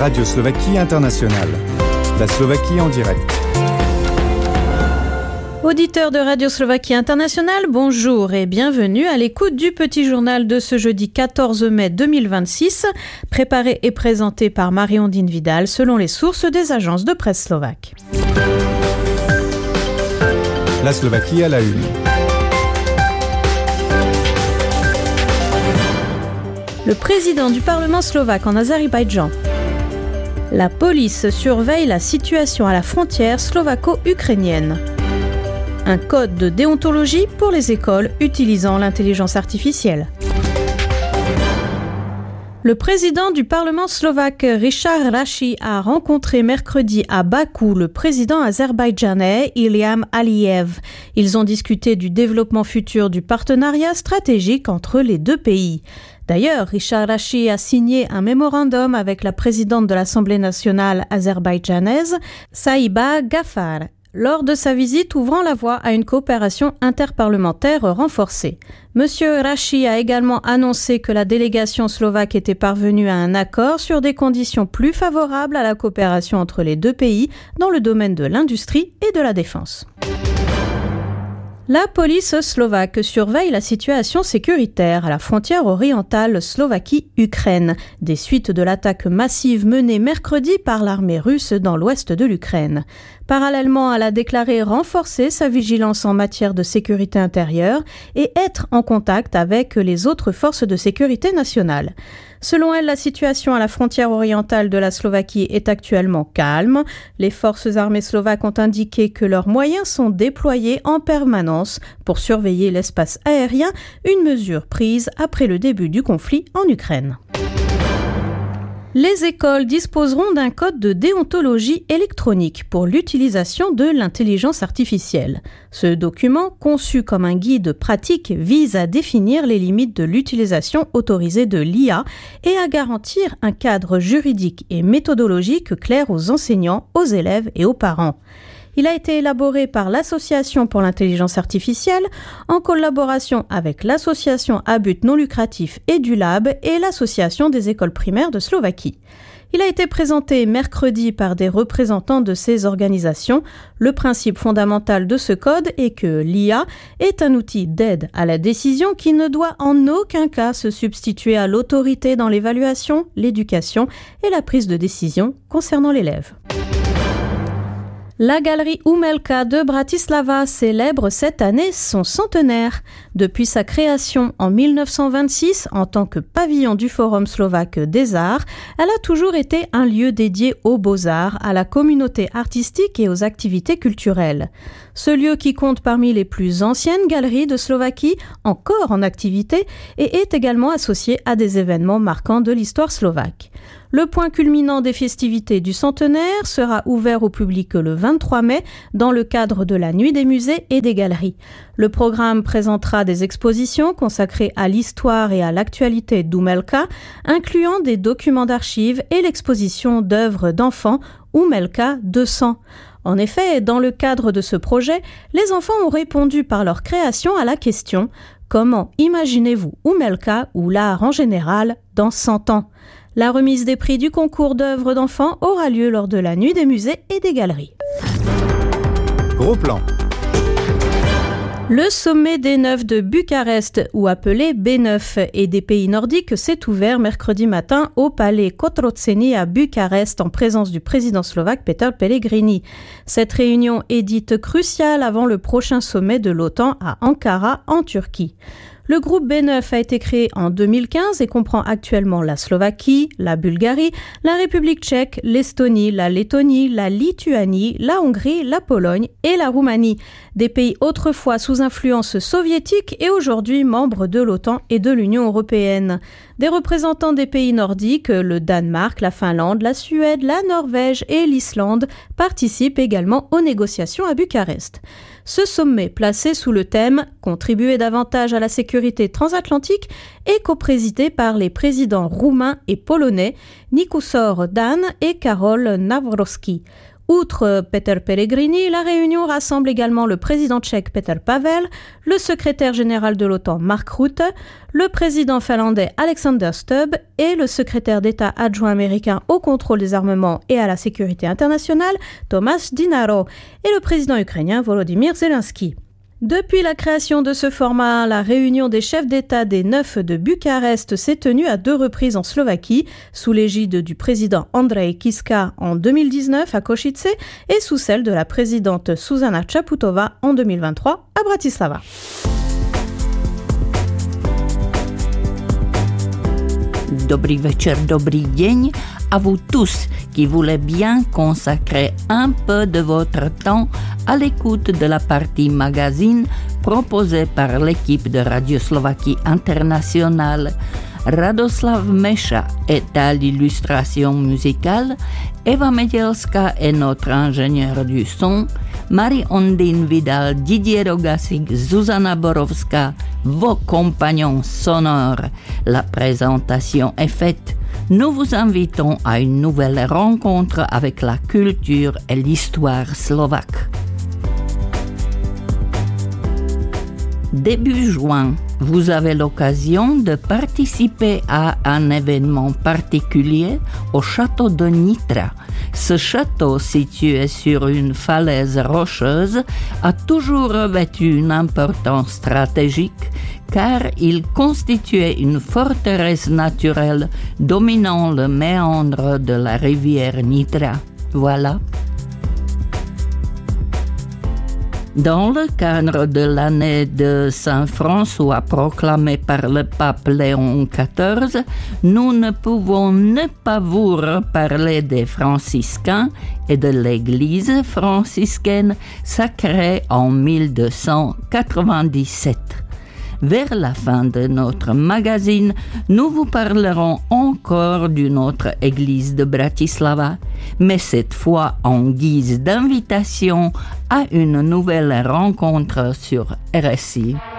Radio Slovaquie Internationale. La Slovaquie en direct. Auditeurs de Radio Slovaquie Internationale, bonjour et bienvenue à l'écoute du petit journal de ce jeudi 14 mai 2026, préparé et présenté par Marie-Ondine Vidal selon les sources des agences de presse slovaques. La Slovaquie à la une. Le président du Parlement slovaque en Azerbaïdjan. La police surveille la situation à la frontière slovako-ukrainienne. Un code de déontologie pour les écoles utilisant l'intelligence artificielle. Le président du Parlement slovaque, Richard Raši, a rencontré mercredi à Bakou le président azerbaïdjanais Ilham Aliyev. Ils ont discuté du développement futur du partenariat stratégique entre les deux pays. D'ailleurs, Richard Raši a signé un mémorandum avec la présidente de l'Assemblée nationale azerbaïdjanaise, Saïba Gafar, lors de sa visite ouvrant la voie à une coopération interparlementaire renforcée. Monsieur Raši a également annoncé que la délégation slovaque était parvenue à un accord sur des conditions plus favorables à la coopération entre les deux pays dans le domaine de l'industrie et de la défense. La police slovaque surveille la situation sécuritaire à la frontière orientale Slovaquie-Ukraine, des suites de l'attaque massive menée mercredi par l'armée russe dans l'ouest de l'Ukraine. Parallèlement, elle a déclaré renforcer sa vigilance en matière de sécurité intérieure et être en contact avec les autres forces de sécurité nationales. Selon elle, la situation à la frontière orientale de la Slovaquie est actuellement calme. Les forces armées slovaques ont indiqué que leurs moyens sont déployés en permanence pour surveiller l'espace aérien, une mesure prise après le début du conflit en Ukraine. Les écoles disposeront d'un code de déontologie électronique pour l'utilisation de l'intelligence artificielle. Ce document, conçu comme un guide pratique, vise à définir les limites de l'utilisation autorisée de l'IA et à garantir un cadre juridique et méthodologique clair aux enseignants, aux élèves et aux parents. Il a été élaboré par l'Association pour l'intelligence artificielle en collaboration avec l'Association à but non lucratif EduLab et l'Association des écoles primaires de Slovaquie. Il a été présenté mercredi par des représentants de ces organisations. Le principe fondamental de ce code est que l'IA est un outil d'aide à la décision qui ne doit en aucun cas se substituer à l'autorité dans l'évaluation, l'éducation et la prise de décision concernant l'élève. La galerie Umelka de Bratislava célèbre cette année son centenaire. Depuis sa création en 1926 en tant que pavillon du Forum slovaque des arts, elle a toujours été un lieu dédié aux beaux-arts, à la communauté artistique et aux activités culturelles. Ce lieu qui compte parmi les plus anciennes galeries de Slovaquie, encore en activité, et est également associé à des événements marquants de l'histoire slovaque. Le point culminant des festivités du centenaire sera ouvert au public le 23 mai dans le cadre de la Nuit des musées et des galeries. Le programme présentera des expositions consacrées à l'histoire et à l'actualité d'Umelka, incluant des documents d'archives et l'exposition d'œuvres d'enfants Umelka 200. En effet, dans le cadre de ce projet, les enfants ont répondu par leur création à la question « Comment imaginez-vous Umelka ou l'art en général dans 100 ans ?» La remise des prix du concours d'œuvres d'enfants aura lieu lors de la Nuit des musées et des galeries. Gros plan. Le sommet des Neuf de Bucarest, ou appelé B9, et des pays nordiques s'est ouvert mercredi matin au palais Cotroceni à Bucarest en présence du président slovaque Peter Pellegrini. Cette réunion est dite cruciale avant le prochain sommet de l'OTAN à Ankara en Turquie. Le groupe B9 a été créé en 2015 et comprend actuellement la Slovaquie, la Bulgarie, la République tchèque, l'Estonie, la Lettonie, la Lituanie, la Hongrie, la Pologne et la Roumanie. Des pays autrefois sous influence soviétique et aujourd'hui membres de l'OTAN et de l'Union européenne. Des représentants des pays nordiques, le Danemark, la Finlande, la Suède, la Norvège et l'Islande participent également aux négociations à Bucarest. Ce sommet, placé sous le thème « Contribuer davantage à la sécurité transatlantique » est coprésidé par les présidents roumains et polonais Nikusor Dan et Karol Nawrocki. Outre Peter Pellegrini, la réunion rassemble également le président tchèque Petr Pavel, le secrétaire général de l'OTAN Mark Rutte, le président finlandais Alexander Stubb et le secrétaire d'État adjoint américain au contrôle des armements et à la sécurité internationale Tomasz Dinaro et le président ukrainien Volodymyr Zelensky. Depuis la création de ce format, la réunion des chefs d'État des 9 de Bucarest s'est tenue à 2 reprises en Slovaquie, sous l'égide du président Andrej Kiska en 2019 à Košice et sous celle de la présidente Zuzana Čaputová en 2023 à Bratislava. Dobrý večer, dobrý deň à vous tous qui voulez bien consacrer un peu de votre temps à l'écoute de la partie magazine proposée par l'équipe de Radio Slovaquie Internationale. Radoslav Meša est à l'illustration musicale, Eva Medělská est notre ingénieure du son, Marie-Ondine Vidal, Didier Rogasik, Zuzana Borovská, vos compagnons sonores. La présentation est faite. Nous vous invitons à une nouvelle rencontre avec la culture et l'histoire slovaque. Début juin, vous avez l'occasion de participer à un événement particulier au château de Nitra. Ce château, situé sur une falaise rocheuse, a toujours revêtu une importance stratégique car il constituait une forteresse naturelle dominant le méandre de la rivière Nitra. Voilà. Dans le cadre de l'année de Saint-François proclamée par le pape Léon XIV, nous ne pouvons ne pas vous reparler des franciscains et de l'église franciscaine sacrée en 1297. Vers la fin de notre magazine, nous vous parlerons encore d'une autre église de Bratislava, mais cette fois en guise d'invitation à une nouvelle rencontre sur RSI.